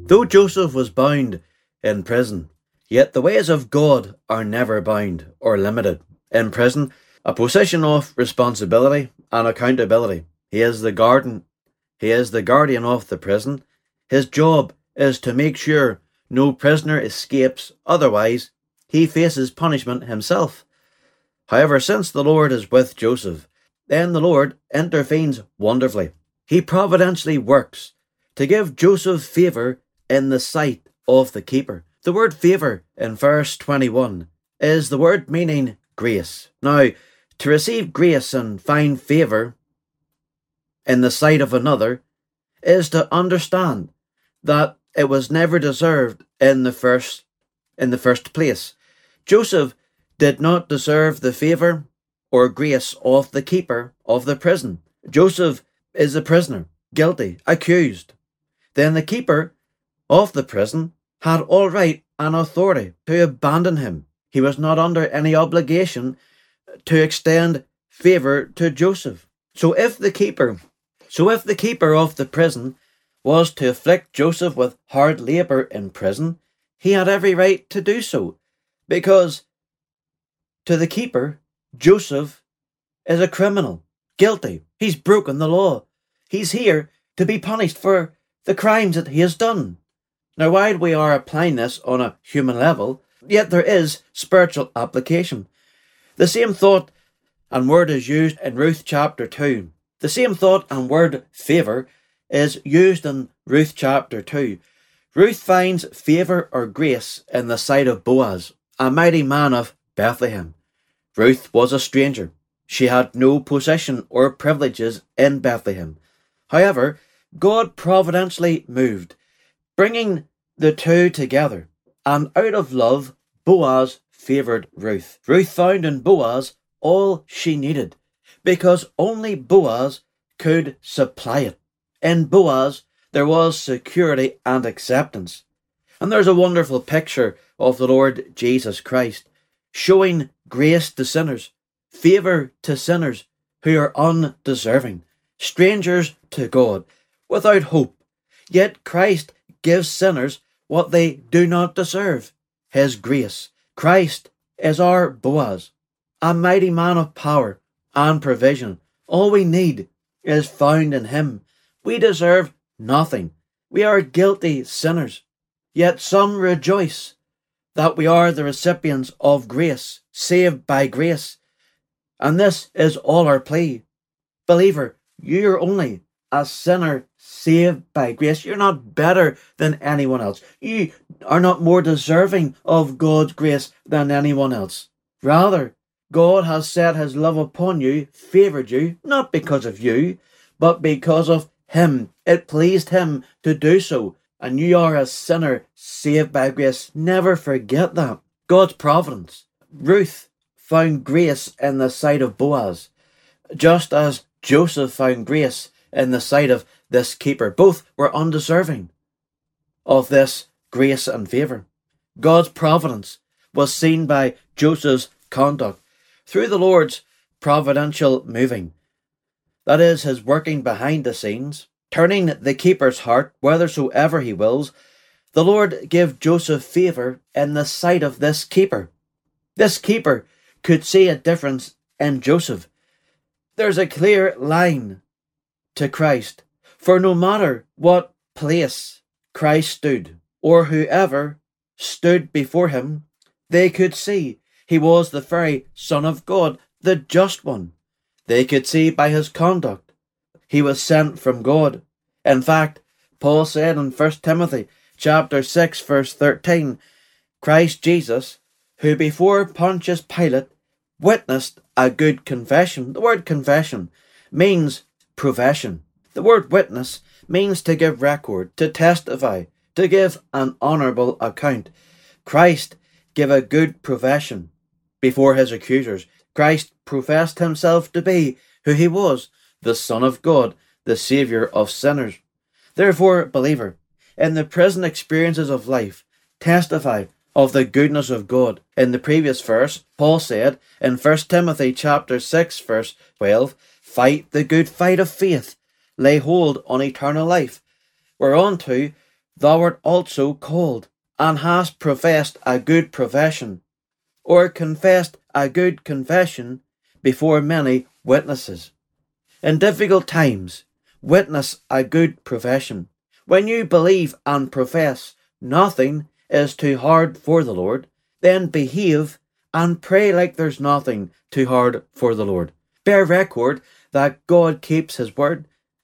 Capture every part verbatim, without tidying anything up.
Though Joseph was bound in prison, yet the ways of God are never bound or limited. In prison, a position of responsibility and accountability. He is the guardian. He is the guardian of the prison. His job is to make sure no prisoner escapes, otherwise he faces punishment himself. However, since the Lord is with Joseph, then the Lord intervenes wonderfully. He providentially works to give Joseph favour in the sight of the keeper. The word favour in verse twenty-one is the word meaning grace. Now, to receive grace and find favour in the sight of another is to understand that it was never deserved in the first in the first place. Joseph did not deserve the favour or grace of the keeper of the prison. Joseph is a prisoner, guilty, accused. Then the keeper of the prison had all right and authority to abandon him. He was not under any obligation to extend favour to Joseph. So if the keeper, so if the keeper of the prison was to afflict Joseph with hard labour in prison, he had every right to do so, because to the keeper, Joseph is a criminal, guilty. He's broken the law. He's here to be punished for the crimes that he has done. Now, while we are applying this on a human level, yet there is spiritual application. The same thought and word is used in Ruth chapter two. The same thought and word favour is used in Ruth chapter two. Ruth finds favour or grace in the sight of Boaz, a mighty man of Bethlehem. Ruth was a stranger. She had no possession or privileges in Bethlehem. However, God providentially moved, bringing the two together, and out of love, Boaz favoured Ruth. Ruth found in Boaz all she needed, because only Boaz could supply it. In Boaz, there was security and acceptance. And there's a wonderful picture of the Lord Jesus Christ, showing grace to sinners, favour to sinners who are undeserving, strangers to God, without hope. Yet Christ gives sinners what they do not deserve, his grace. Christ is our Boaz, a mighty man of power and provision. All we need is found in him. We deserve nothing. We are guilty sinners. Yet some rejoice that we are the recipients of grace, saved by grace. And this is all our plea. Believer, you are only a sinner saved by grace. You're not better than anyone else. You are not more deserving of God's grace than anyone else. Rather, God has set his love upon you, favoured you, not because of you, but because of him. It pleased him to do so. And you are a sinner saved by grace. Never forget that. God's providence. Ruth found grace in the sight of Boaz, just as Joseph found grace in the sight of this keeper. Both were undeserving of this grace and favour. God's providence was seen by Joseph's conduct through the Lord's providential moving. That is, his working behind the scenes, turning the keeper's heart whithersoever he wills. The Lord gave Joseph favour in the sight of this keeper. This keeper could see a difference in Joseph. There's a clear line to Christ, for no matter what place Christ stood, or whoever stood before him, they could see he was the very Son of God, the just one. They could see by his conduct he was sent from God. In fact, Paul said in First Timothy chapter six verse thirteen, Christ Jesus, who before Pontius Pilate witnessed a good confession. The word confession means profession. The word witness means to give record, to testify, to give an honourable account. Christ gave a good profession before his accusers. Christ professed himself to be who he was, the Son of God, the Saviour of sinners. Therefore, believer, in the present experiences of life, testify of the goodness of God. In the previous verse, Paul said in First Timothy chapter six verse twelve, fight the good fight of faith, lay hold on eternal life, whereunto thou art also called, and hast professed a good profession, or confessed a good confession before many witnesses. In difficult times, witness a good profession. When you believe and profess nothing is too hard for the Lord, then behave and pray like there's nothing too hard for the Lord. Bear record that God keeps his word.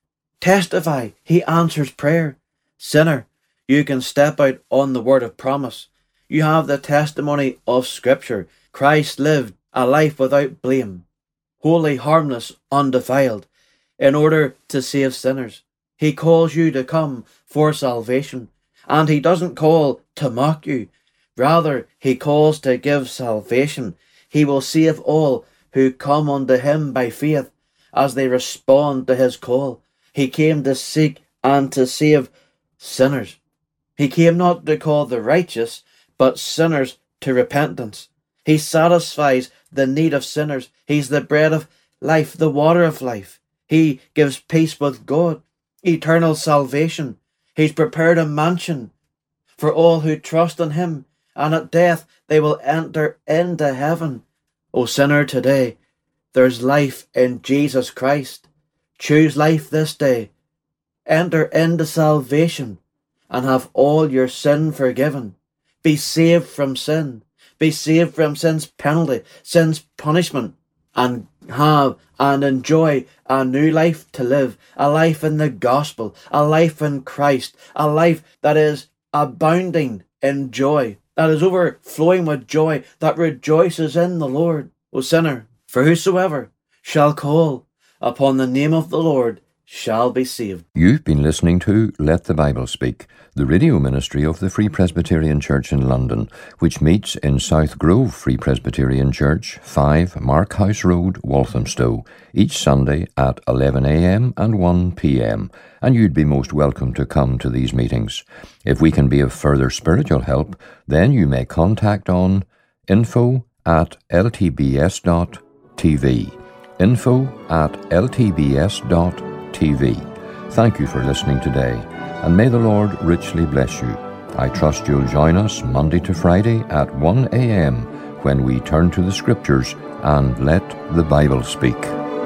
Testify he answers prayer. Sinner, you can step out on the word of promise. You have the testimony of Scripture. Christ lived a life without blame, holy, harmless, undefiled, in order to save sinners. He calls you to come for salvation, and he doesn't call to mock you. Rather, he calls to give salvation. He will save all who come unto him by faith as they respond to his call. He came to seek and to save sinners. He came not to call the righteous, but sinners to repentance. He satisfies the need of sinners. He's the bread of life, the water of life. He gives peace with God, eternal salvation. He's prepared a mansion for all who trust in him, and at death they will enter into heaven. O sinner, today there's life in Jesus Christ. Choose life this day. Enter into salvation and have all your sin forgiven. Be saved from sin. Be saved from sin's penalty, sin's punishment, and have and enjoy a new life to live, a life in the gospel, a life in Christ, a life that is abounding in joy, that is overflowing with joy, that rejoices in the Lord. O sinner, for whosoever shall call upon the name of the Lord shall be saved. You've been listening to Let the Bible Speak, the radio ministry of the Free Presbyterian Church in London, which meets in South Grove Free Presbyterian Church, five Mark House Road, Walthamstow, each Sunday at eleven a m and one p m, and you'd be most welcome to come to these meetings. If we can be of further spiritual help, then you may contact on info at l t b s dot t v. info at l t b s dot t v. Thank you for listening today, and may the Lord richly bless you. I trust you'll join us Monday to Friday at one a m when we turn to the Scriptures and let the Bible speak.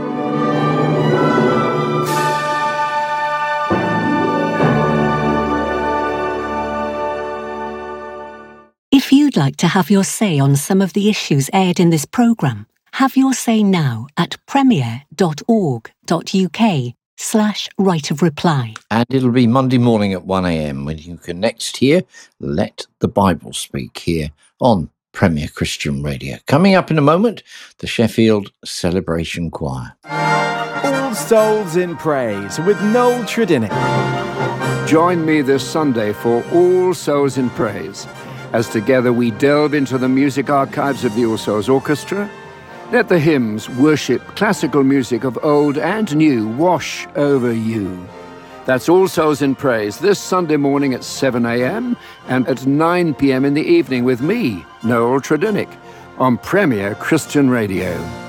If you'd like to have your say on some of the issues aired in this programme, have your say now at premier dot org dot u k slash right of reply. And it'll be Monday morning at one a m when you can next hear Let the Bible Speak here on Premier Christian Radio. Coming up in a moment, the Sheffield Celebration Choir. All Souls in Praise with Noel Tredinnick. Join me this Sunday for All Souls in Praise, as together we delve into the music archives of the All Souls Orchestra. Let the hymns, worship, classical music of old and new wash over you. That's All Souls in Praise this Sunday morning at seven a m and at nine p m in the evening with me, Noel Tredinnick, on Premier Christian Radio.